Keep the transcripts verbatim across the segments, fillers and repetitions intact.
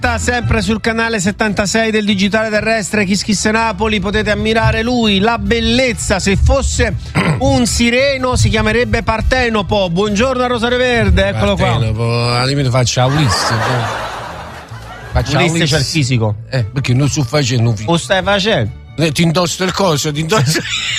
Sempre sul canale settantasei del Digitale Terrestre Kiss Kiss Napoli potete ammirare lui, la bellezza. Se fosse un sireno si chiamerebbe Partenopo. Buongiorno a Rosario Verde, eccolo Partenopo, qua. Al limite faccia Ulisse. Faccia Ulisse c'è il fisico. Eh, perché non sto facendo un fisico. Lo stai facendo? Eh, ti indosso il coso, ti indosso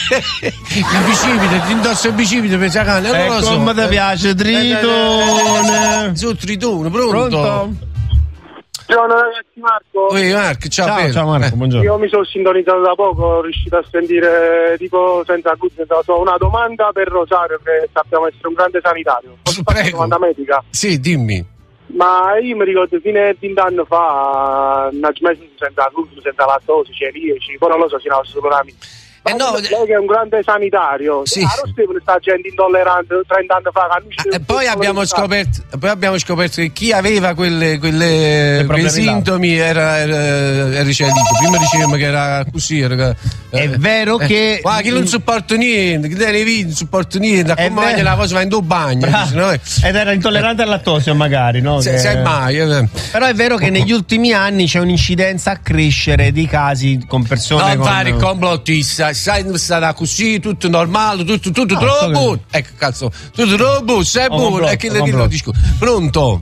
il bicipite, ti indosso il bicipite per sacane. E non lo so. come ti piace, Tritone? Su Tritone, pronto? Pronto? Buongiorno ragazzi, Marco. Ehi Marco, ciao, ciao, ciao Marco, eh. buongiorno. Io mi sono sintonizzato da poco, ho riuscito a sentire tipo senza una domanda per Rosario, che sappiamo essere un grande sanitario. Posso fare una domanda medica? Sì, dimmi. Ma io mi ricordo fine di venti anni fa, una mese senza glutine, senza lattosio, celiaci, poi non lo so, si era sicuramente. Eh no, lei che è un grande sanitario, sì. Ah, non sembra sta gente intollerante trenta anni fa. E poi abbiamo scoperto, poi abbiamo scoperto che chi aveva quelle, quelle quei sintomi era, era, era celiaco. Prima dicevamo che era così. Era, è eh, vero eh, che. Ma chi non sopporta niente, chi deve vivere non sopporta niente, come mangia la cosa va in due bagni. Dice, no? Ed era intollerante al lattosio, magari, no? Se, che... se mai. Eh. Però è vero che negli ultimi anni c'è un'incidenza a crescere di casi con persone. Non con... fare il complottista, sai, sarà così, tutto normale, tutto, tutto no, troppo buono. Ecco, cazzo, tutto troppo buono, sei buono. E che le dico disco. Pronto?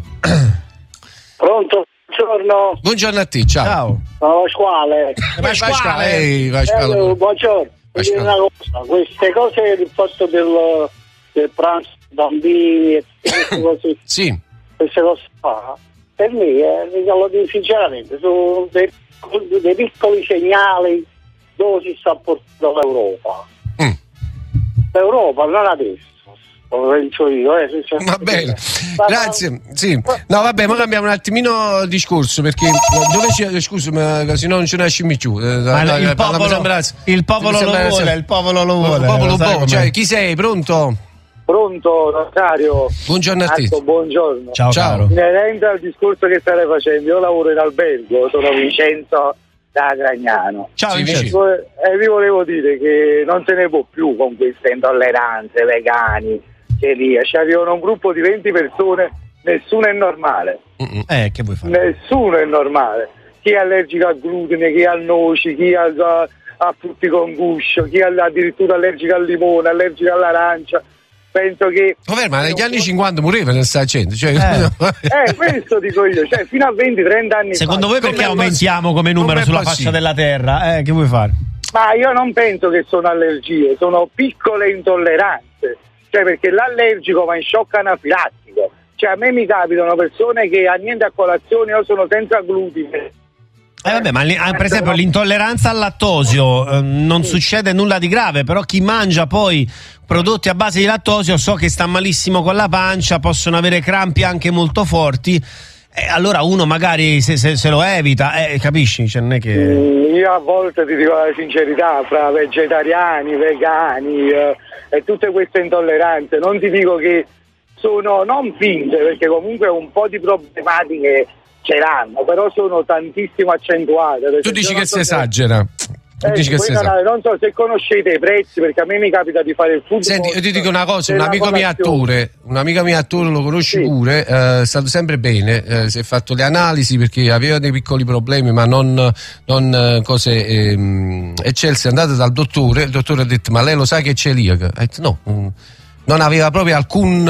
Pronto? Buongiorno. Buongiorno a te, ciao. Ciao. Sono Pasquale. Pasquale. Ehi, Pasquale. Eh, buongiorno. Pasquale. Una cosa, queste cose del fatto del, del pranzo, bambini e queste cose, sì. queste cose qua, per me, eh, lo dico sinceramente, sono dei, dei piccoli segnali dove si sta portando l'Europa. Mm. L'Europa, non adesso. Lo penso io, eh, va bene, grazie. Sì. No, vabbè, ma cambiamo un attimino il discorso, perché dove c'è, scusa, ma se no non ce ne esci più. Eh, ma no, il, popolo, sembra, il popolo lo sembra, vuole, il popolo lo vuole. Il popolo lo vuole, cioè, com'è? chi sei? Pronto? Pronto, Rosario. Buongiorno a te. Marco, buongiorno. Ciao, ciao. caro. Inerente al discorso che stai facendo, io lavoro in albergo, sono Vincenzo da Gragnano. Ciao, sì, Vincenzo. E vi volevo dire che non se ne può più con queste intolleranze, vegani, celiaci. Arrivano un gruppo di venti persone, nessuno è normale. Mm-mm. Eh, che vuoi fare? Nessuno è normale. Chi è allergico al glutine, chi ha noci, chi ha, ha frutti con guscio, chi è addirittura allergico al limone, allergico all'arancia. Penso che. Vabbè, ma negli anni cinquanta moriva nel Sagento. Cioè... Eh, questo dico io, cioè fino a venti trenta anni Secondo fa. voi perché come aumentiamo come numero sulla possibile? faccia della terra? Eh, che vuoi fare? Ma io non penso che sono allergie, sono piccole intolleranze. Cioè, perché l'allergico va in shock anafilattico. Cioè, a me mi capitano persone che a niente a colazione, io sono senza glutine. Eh vabbè, ma li, ah, per esempio l'intolleranza al lattosio eh, non sì. succede nulla di grave, però chi mangia poi prodotti a base di lattosio so che sta malissimo con la pancia, possono avere crampi anche molto forti, eh, allora uno magari se, se, se lo evita, eh, capisci? Cioè, non è che... Mm, io a volte ti dico la sincerità, fra vegetariani, vegani eh, e tutte queste intolleranze, non ti dico che sono non finte, perché comunque un po' di problematiche ce l'hanno, però sono tantissimo accentuate. Tu dici che so si esagera. Tu eh, dici che si esagera. Non so se conoscete i prezzi, perché a me mi capita di fare il food. Senti, io ti dico una cosa, un amico mio attore, un amico mio attore lo conosci sì. pure, eh, è stato sempre bene, eh, si è fatto le analisi perché aveva dei piccoli problemi, ma non, non eh, cose ehm, eccelse. È andato dal dottore, il dottore ha detto: ma lei lo sa che è celiaca? Ha detto no. Mm. Non aveva proprio alcun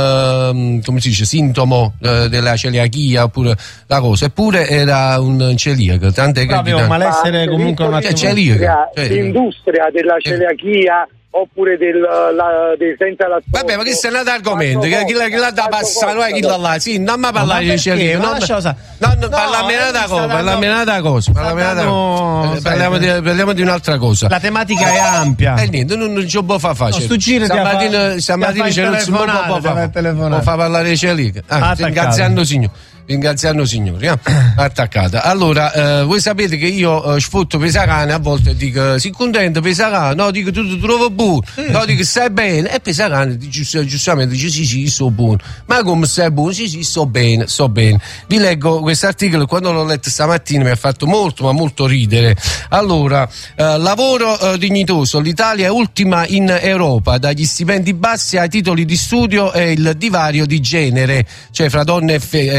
eh, come si dice, sintomo eh, della celiachia oppure la cosa, eppure era un celiaco. Tant'è che proprio un malessere comunque un attimo. Celiaco, cioè, l'industria della celiachia oppure del, la, del senza lattosio. Vabbè, ma che sei andato argomento? Chi, chi, chi l'ha da passare? Non è chi l'ha là? Sì, non mi parlare di celiachia. Non, non, non parliamo un'altra cosa, parliamo un'altra cosa. Parliamo di, parliamo di un'altra cosa. La tematica è ampia. E eh, niente, non, non ci può far facile. No, stamattina stamattina c'è un po' fa fa parlare di celiachia. Ah, ringraziando signore. Ringraziando signori, eh? Attaccata. Allora, eh, voi sapete che io eh, sfotto Pesacane, a volte dico si contento Pesacane, no, dico tu ti trovo buono, sì. No, dico stai bene, e Pesacane giust- giustamente dice sì sì sto buono, ma come stai buono? Sì sì sto bene, sto bene. Vi leggo questo articolo, quando l'ho letto stamattina mi ha fatto molto ma molto ridere. Allora, eh, lavoro eh, dignitoso, l'Italia è ultima in Europa, dagli stipendi bassi ai titoli di studio e il divario di genere, cioè fra donne e, fe- e maschi.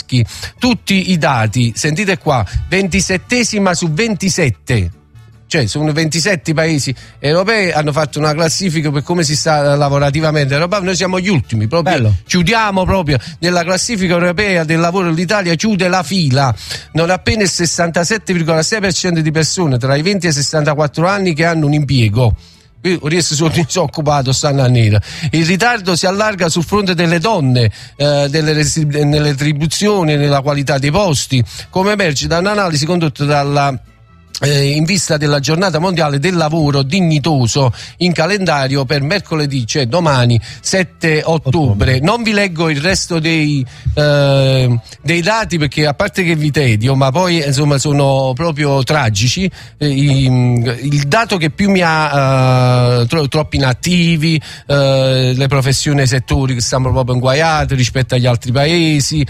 tedeschi. Tutti i dati, sentite qua, ventisettesima su ventisette. Cioè sono ventisette paesi europei, hanno fatto una classifica per come si sta lavorativamente europeo, noi siamo gli ultimi, proprio Bello. Chiudiamo proprio nella classifica europea del lavoro, l'Italia chiude la fila, non appena il sessantasette virgola sei per cento di persone tra i venti e i sessantaquattro anni che hanno un impiego. Il resto sono disoccupato, stanno a nera. Il ritardo si allarga sul fronte delle donne, eh, delle resi- nelle retribuzioni, nella qualità dei posti, come emerge da un'analisi condotta dalla in vista della giornata mondiale del lavoro dignitoso in calendario per mercoledì, cioè domani sette ottobre. Non vi leggo il resto dei, eh, dei dati perché a parte che vi tedio, ma poi insomma sono proprio tragici. Eh, il dato che più mi ha eh, tro- troppi inattivi, eh, le professioni e i settori che stanno proprio inguaiati rispetto agli altri paesi,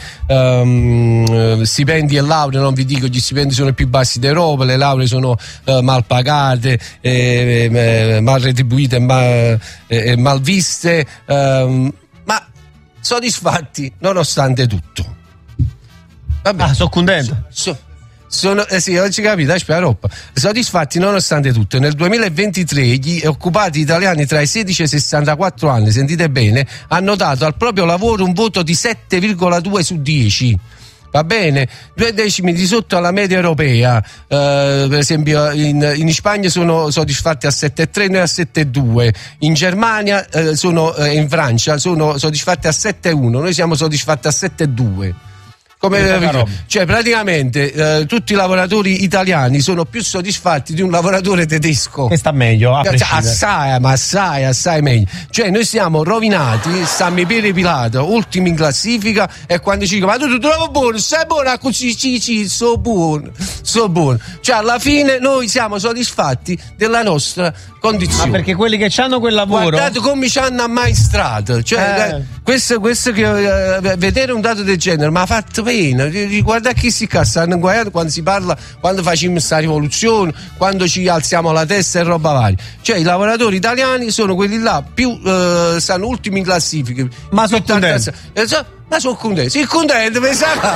ehm, stipendi e lauree, non vi dico, gli stipendi sono i più bassi d'Europa, le lauree sono eh, mal pagate, eh, eh, mal retribuite, mal, eh, mal viste, eh, ma soddisfatti nonostante tutto. Vabbè, ah, sono contento. So, so, sono, eh sì, oggi capito, aspetta, roba. Soddisfatti nonostante tutto. Nel duemilaventitré gli occupati italiani tra i sedici e i sessantaquattro anni, sentite bene, hanno dato al proprio lavoro un voto di sette virgola due su dieci. Va bene, due decimi di sotto alla media europea, eh, per esempio in, in Spagna sono soddisfatti a sette virgola tre, noi a sette virgola due, in Germania eh, sono eh, in Francia sono soddisfatti a sette virgola uno, noi siamo soddisfatti a sette virgola due. Come, cioè praticamente eh, tutti i lavoratori italiani sono più soddisfatti di un lavoratore tedesco che sta meglio, a cioè, assai, ma assai, assai meglio. Cioè noi siamo rovinati, stiamo i piedi pilati, ultimi in classifica, e quando ci dicono ma tu ti trovi buono, sei buono, così sì, sì, so buono, so buono. Cioè alla fine noi siamo soddisfatti della nostra condizione. Ma perché quelli che hanno quel lavoro, guardate come ci hanno ammaestrato, cioè eh. questo, questo che eh, vedere un dato del genere mi ha fatto pena. Guarda chi si stanno guardando quando si parla, quando facciamo questa rivoluzione, quando ci alziamo la testa e roba varia. Cioè i lavoratori italiani sono quelli là più eh, stanno ultimi in classifica. Ma sono contento. Ma sono contento, sì, contento, pensava.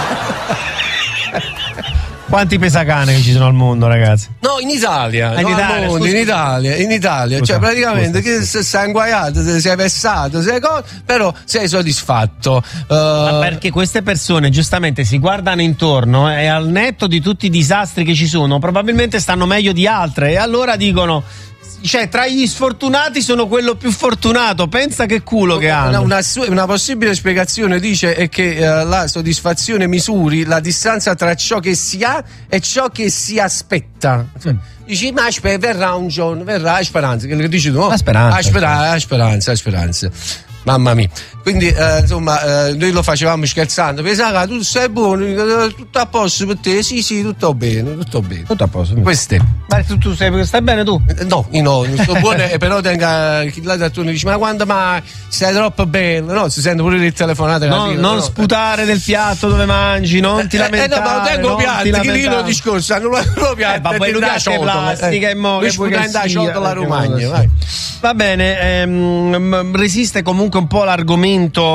Quanti pesacane che ci sono al mondo, ragazzi? No, in Italia, ah, in, no, Italia mondo, in Italia, in Italia, scusa, cioè praticamente scusa, che scusa. sei inguaiato, sei vessato, sei co- però sei soddisfatto. Uh... Ma perché queste persone giustamente si guardano intorno e al netto di tutti i disastri che ci sono, probabilmente stanno meglio di altre e allora dicono, cioè tra gli sfortunati sono quello più fortunato, pensa che culo che hanno. Una, una, una possibile spiegazione dice è che uh, la soddisfazione misuri la distanza tra ciò che si ha e ciò che si aspetta. Cioè, mm. Dici ma aspetta, verrà un giorno, verrà la speranza, che dici tu, no? La speranza, la speranza, la speranza, la speranza. Mamma mia, quindi eh, insomma eh, noi lo facevamo scherzando, pensava tu sei buono, tutto a posto per te, sì sì tutto bene, tutto bene, tutto a posto. Queste. Ma tu, tu sei, stai bene tu? No, io no, non sto buono, però tenga chi là da tu mi dice ma quando mai stai troppo bello, no, si sente pure le telefonate. No, fine, non no. Sputare del piatto dove mangi, non ti lamentare. Eh, eh no, ma lo tengo piatto, che lì lo discorso, hanno lo piatto, eh, ma lo piatto è plastica e mo che vuoi che sia la Romagna, vai. Va bene, ehm, resiste comunque un po' l'argomento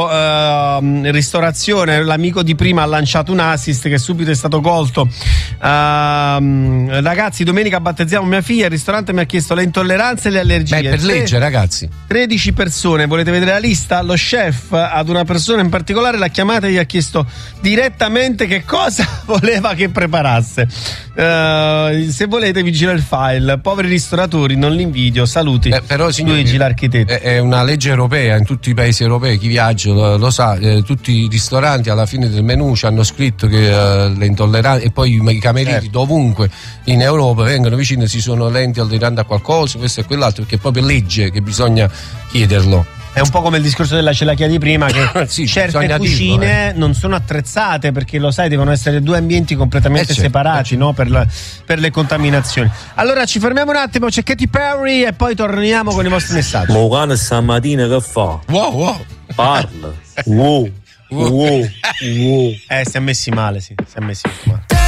eh, ristorazione. L'amico di prima ha lanciato un assist che subito è stato colto. Eh, ragazzi, domenica battezziamo mia figlia, il ristorante mi ha chiesto le intolleranze e le allergie. Beh, per legge, ragazzi. tredici persone, volete vedere la lista? Lo chef ad una persona in particolare l'ha chiamata e gli ha chiesto direttamente che cosa voleva che preparasse. Uh, se volete vi giro il file. Poveri ristoratori, non li invidio, saluti. Eh, però signori, Luigi l'architetto. È, è una legge europea in tutti i paesi europei, chi viaggia lo, lo sa, eh, tutti i ristoranti alla fine del menù ci hanno scritto che uh, le intolleranze, e poi i camerieri eh. dovunque in Europa vengono vicini, si sono lenti all'irando a qualcosa, questo e quell'altro, perché è proprio legge che bisogna chiederlo. È un po' come il discorso della celiachia di prima, che sì, certe cucine dirlo, eh. non sono attrezzate, perché lo sai, devono essere due ambienti completamente eh certo, separati, eh no? per, la, per le contaminazioni. Allora ci fermiamo un attimo, c'è Katy Perry e poi torniamo con i vostri messaggi. Ma cane stamattina che fa? Wow, wow. Parla. Wow. Wow. Wow. Eh, si è messi male, sì, si è messi male.